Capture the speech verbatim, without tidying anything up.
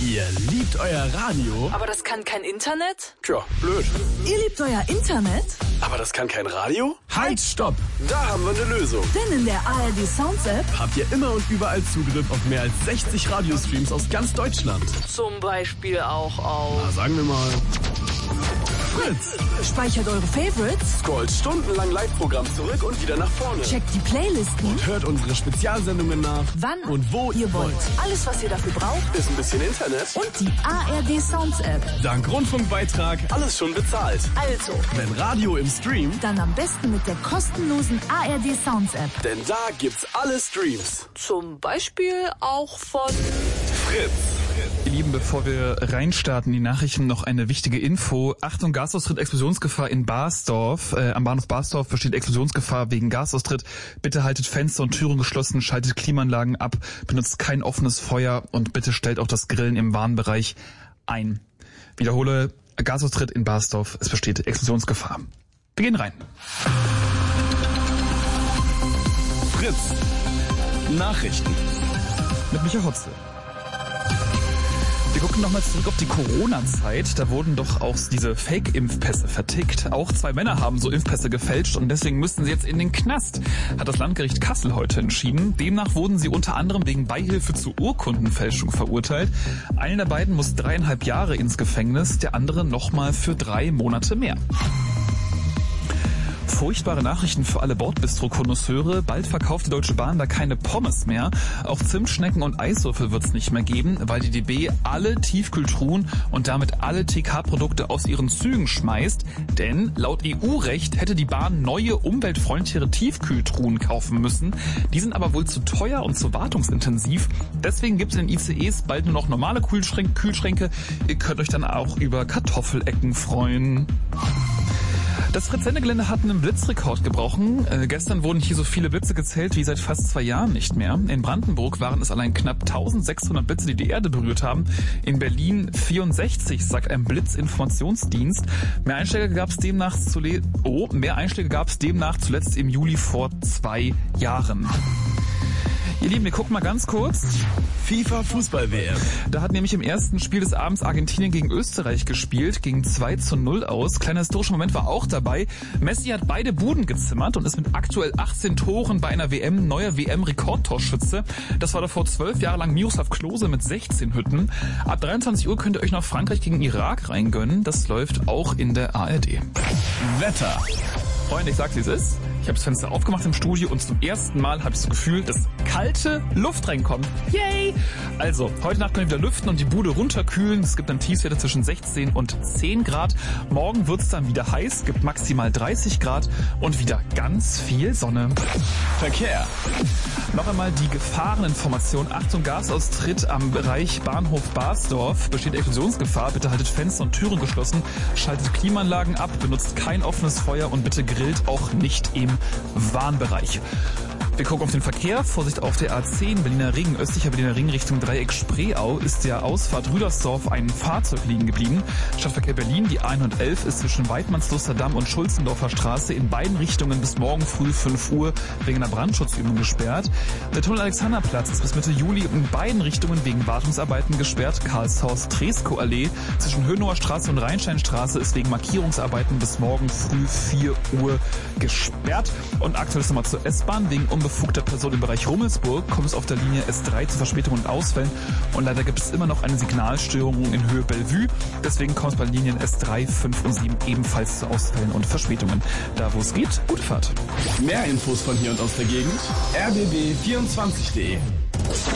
Ihr liebt euer Radio? Aber das kann kein Internet? Tja, blöd. Ihr liebt euer Internet? Aber das kann kein Radio? Halt, stopp! Da haben wir eine Lösung. Denn in der A R D Sounds App habt ihr immer und überall Zugriff auf mehr als sechzig Radiostreams aus ganz Deutschland. Zum Beispiel auch auf... Na, sagen wir mal... Fritz! Speichert eure Favorites, Scrollt stundenlang Live-Programm zurück und wieder nach vorne. checkt die Playlisten Und hört unsere Spezialsendungen nach, wann und wo ihr wollt. Alles, was ihr dafür braucht, Ist ein bisschen Internet und die A R D Sounds App. dank Rundfunkbeitrag alles schon bezahlt. Also, Wenn Radio im Stream, dann am besten mit der kostenlosen A R D Sounds App. denn da gibt's alle Streams. Zum Beispiel auch von... Fritz. Ihr Lieben, bevor wir reinstarten, die Nachrichten, noch eine wichtige Info. Achtung, Gasaustritt, Explosionsgefahr in Barsdorf. Äh, am Bahnhof Barsdorf besteht Explosionsgefahr wegen Gasaustritt. Bitte haltet Fenster und Türen geschlossen, schaltet Klimaanlagen ab, benutzt kein offenes Feuer und bitte stellt auch das Grillen im Warnbereich ein. Wiederhole, Gasaustritt in Barsdorf, es besteht Explosionsgefahr. Wir gehen rein. Fritz. Nachrichten. Mit Micha Hotze. Wir gucken nochmal zurück auf die Corona-Zeit. Da wurden doch auch diese Fake-Impfpässe vertickt. Auch zwei Männer haben so Impfpässe gefälscht und deswegen müssten sie jetzt in den Knast, hat das Landgericht Kassel heute entschieden. Demnach wurden sie unter anderem wegen Beihilfe zu Urkundenfälschung verurteilt. Einer der beiden muss dreieinhalb Jahre ins Gefängnis, der andere nochmal für drei Monate mehr. Furchtbare Nachrichten für alle Bordbistro-Konnoisseure. Bald verkauft die Deutsche Bahn da keine Pommes mehr. Auch Zimtschnecken und Eiswürfel wird es nicht mehr geben, weil die D B alle Tiefkühltruhen und damit alle T K-Produkte aus ihren Zügen schmeißt. Denn laut E U-Recht hätte die Bahn neue, umweltfreundlichere Tiefkühltruhen kaufen müssen. Die sind aber wohl zu teuer und zu wartungsintensiv. Deswegen gibt es in den I C Es bald nur noch normale Kühlschränke. Kühlschränke. Ihr könnt euch dann auch über Kartoffelecken freuen. Das Fritz-Sendegelände hat einen Blitzrekord gebrochen. Äh, gestern wurden hier so viele Blitze gezählt wie seit fast zwei Jahren nicht mehr. In Brandenburg waren es allein knapp eintausendsechshundert Blitze, die die Erde berührt haben. In Berlin vierundsechzig, sagt ein Blitzinformationsdienst. Mehr Einschläge gab es demnach zule- oh, mehr Einschläge gab es demnach zuletzt im Juli vor zwei Jahren. Ihr Lieben, wir gucken mal ganz kurz. FIFA Fußball-W M. Da hat nämlich im ersten Spiel des Abends Argentinien gegen Österreich gespielt, ging zwei zu null aus. Kleiner historischer Moment war auch dabei. Messi hat beide Buden gezimmert und ist mit aktuell achtzehn Toren bei einer W M neuer W M-Rekordtorschütze. Das war davor zwölf Jahre lang Miroslav Klose mit sechzehn Hütten. Ab dreiundzwanzig Uhr könnt ihr euch noch Frankreich gegen Irak reingönnen. Das läuft auch in der A R D. Wetter. Freunde, ich sag's, wie es ist. Ich habe das Fenster aufgemacht im Studio und zum ersten Mal habe ich das Gefühl, dass kalte Luft reinkommt. Yay! Also, heute Nacht können wir wieder lüften und die Bude runterkühlen. Es gibt dann Tiefstwerte zwischen sechzehn und zehn Grad. Morgen wird's dann wieder heiß, gibt maximal dreißig Grad und wieder ganz viel Sonne. Verkehr. Noch einmal die Gefahreninformation. Achtung, Gasaustritt am Bereich Bahnhof Barsdorf. Besteht Explosionsgefahr. Bitte haltet Fenster und Türen geschlossen. Schaltet Klimaanlagen ab. Benutzt kein offenes Feuer und bitte grillt auch nicht im Warnbereich. Wir gucken auf den Verkehr. Vorsicht auf der A zehn, Berliner Ring, östlicher Berliner Ring Richtung Dreieck Spreeau ist der Ausfahrt Rüdersdorf ein Fahrzeug liegen geblieben. Stadtverkehr Berlin, die A hundertelf ist zwischen Weidmannsluster Damm und Schulzendorfer Straße in beiden Richtungen bis morgen früh fünf Uhr wegen einer Brandschutzübung gesperrt. Der Tunnel Alexanderplatz ist bis Mitte Juli in beiden Richtungen wegen Wartungsarbeiten gesperrt. Karlshaus-Treskow-Allee zwischen Hönower Straße und Rheinsteinstraße ist wegen Markierungsarbeiten bis morgen früh vier Uhr gesperrt. Und aktuell ist nochmal zur S-Bahn wegen unbefugter Person im Bereich Rummelsburg kommt es auf der Linie S drei zu Verspätungen und Ausfällen und leider gibt es immer noch eine Signalstörung in Höhe Bellevue. Deswegen kommt es bei Linien S drei, fünf und sieben ebenfalls zu Ausfällen und Verspätungen. Da wo es geht, gute Fahrt. Mehr Infos von hier und aus der Gegend. r b b vierundzwanzig punkt de